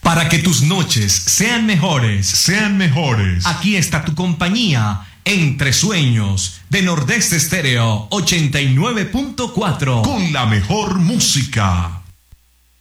Para que tus noches sean mejores, aquí está tu compañía, Entre Sueños, de Nordeste Estéreo 89.4. Con la mejor música.